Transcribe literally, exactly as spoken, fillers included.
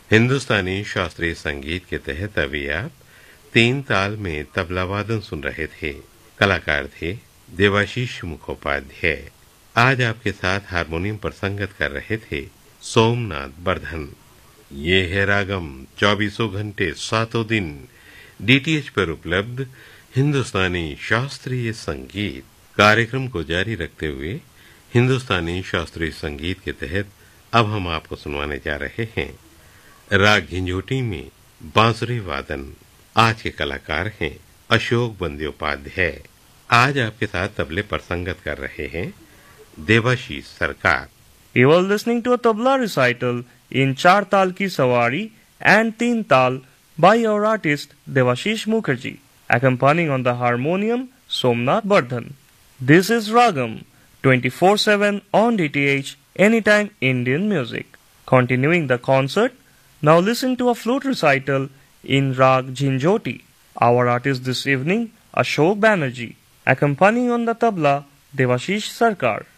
हिंदुस्तानी शास्त्रीय संगीत के तहत अभी आप तीन ताल में तबला वादन सुन रहे थे। कलाकार थे देवाशीष मुखोपाध्याय। आज आपके साथ हारमोनियम पर संगत कर रहे थे सोमनाथ बर्धन। ये है रागम, चौबीसों घंटे सातों दिन डीटीएच पर उपलब्ध हिंदुस्तानी शास्त्रीय संगीत। कार्यक्रम को जारी रखते हुए हिंदुस्तानी शास्त्रीय संगीत के तहत अब हम आपको सुनवाने जा रहे हैं राग झंझोटी में बांसुरी वादन। आज के कलाकार हैं अशोक बंद्योपाध्याय। आज आपके साथ तबले पर संगत कर रहे हैं देवाशीष सरकार। You are listening to a tabla recital in Char Tal Ki Sawari and Teen Tal by our artist Devashish Mukherjee, accompanying on the harmonium Somnath Bardhan. This is Ragam, twenty-four seven on D T H, anytime Indian music. Continuing the concert, now listen to a flute recital in Rag Jhinjhoti. Our artist this evening, Ashok Banerjee, accompanying on the tabla Devashish Sarkar.